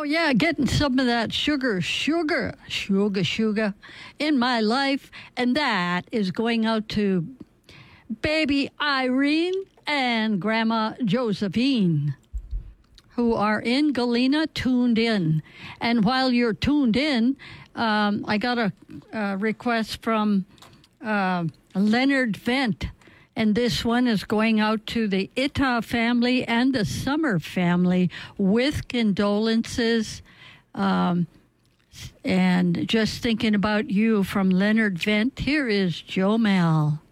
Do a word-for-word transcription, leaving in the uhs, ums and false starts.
yeah, getting some of that sugar, sugar, sugar, sugar in my life. And that is going out to baby Irene and Grandma Josephine, who are in Galena, tuned in. And while you're tuned in, um, I got a, a request from uh, Leonard Vent. And this one is going out to the Ita family and the Summer family with condolences. Um, and just thinking about you from Leonard Vent. Here is Joe Mel.